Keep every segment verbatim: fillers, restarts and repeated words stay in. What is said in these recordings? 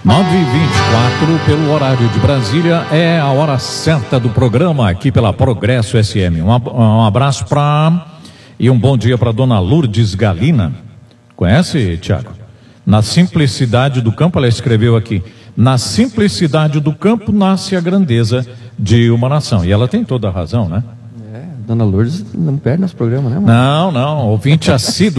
nove e vinte e quatro pelo horário de Brasília, é a hora certa do programa aqui pela Progresso S M. Um, um abraço para e um bom dia para dona Lourdes Galina. Conhece, Tiago? Na simplicidade do campo, ela escreveu aqui: na simplicidade do campo nasce a grandeza de uma nação. E ela tem toda a razão, né? É, dona Lourdes não perde nosso programa, né, mano? Não, não, ouvinte assíduo.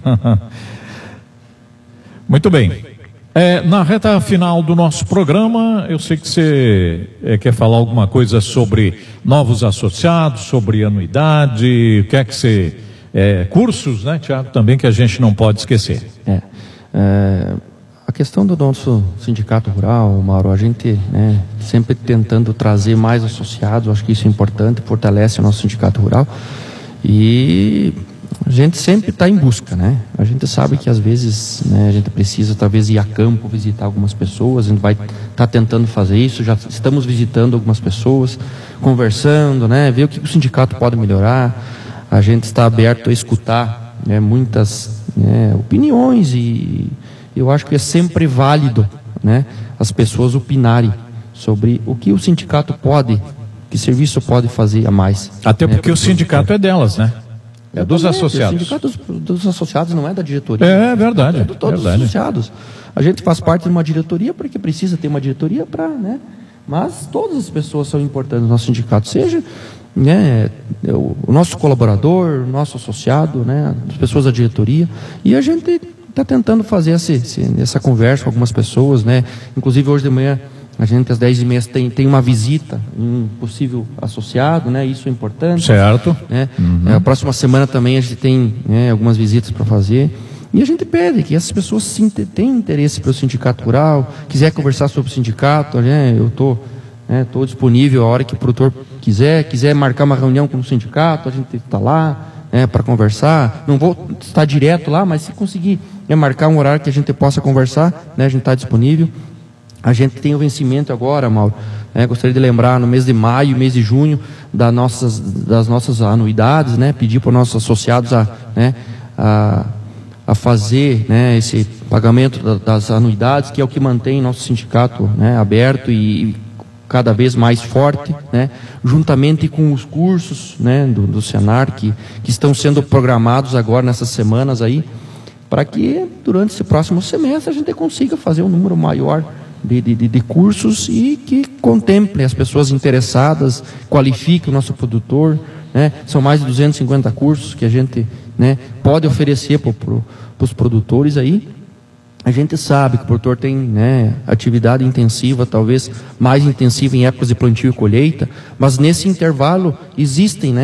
Muito bem. É, na reta final do nosso programa, eu sei que você é, quer falar alguma coisa sobre novos associados, sobre anuidade, o que é que você... É, cursos, né, Tiago, também que a gente não pode esquecer. É, é, a questão do nosso sindicato rural, Mauro, a gente, né, sempre tentando trazer mais associados, acho que isso é importante, fortalece o nosso sindicato rural, e a gente sempre está em busca, né? A gente sabe que às vezes, né, a gente precisa talvez ir a campo, visitar algumas pessoas, a gente vai estar tá tentando fazer isso, já estamos visitando algumas pessoas, conversando, né, ver o que o sindicato pode melhorar. A gente está aberto a escutar, né, muitas, né, opiniões, e eu acho que é sempre válido, né, as pessoas opinarem sobre o que o sindicato pode, que serviço pode fazer a mais. Até porque, né, o sindicato é delas, né? É dos associados. O sindicato dos, dos associados não é da diretoria. É verdade. É de todos verdade. os associados. A gente faz parte de uma diretoria porque precisa ter uma diretoria para, né? Mas todas as pessoas são importantes no nosso sindicato, seja, né, o, o nosso colaborador, o nosso associado, né, as pessoas da diretoria, e a gente está tentando fazer essa, essa conversa com algumas pessoas, né? Inclusive hoje de manhã a gente às dez e meia tem, tem uma visita, um possível associado, né? Isso é importante. Certo. Né? Uhum. É, a próxima semana também a gente tem, né, algumas visitas para fazer. E a gente pede que essas pessoas sim, tenham interesse pelo sindicato rural, quiser conversar sobre o sindicato, né? Eu estou né, tô disponível a hora que o produtor quiser, quiser marcar uma reunião com o sindicato, a gente está lá, né, para conversar. Não vou estar direto lá, mas se conseguir, né, marcar um horário que a gente possa conversar, né, a gente está disponível. A gente tem o vencimento agora, Mauro, né, gostaria de lembrar, no mês de maio, mês de junho, das nossas, das nossas anuidades, né, pedir para os nossos associados a, né, a, a fazer, né, esse pagamento das anuidades, que é o que mantém nosso sindicato, né, aberto e, e cada vez mais forte, né, juntamente com os cursos, né, do, do Senar, que, que estão sendo programados agora nessas semanas aí, para que durante esse próximo semestre a gente consiga fazer um número maior De, de, de cursos e que contemple as pessoas interessadas, qualifique o nosso produtor, né? São mais de duzentos e cinquenta cursos que a gente, né, pode oferecer para pro, os produtores aí. A gente sabe que o produtor tem, né, atividade intensiva, talvez mais intensiva em épocas de plantio e colheita, mas nesse intervalo existem, né,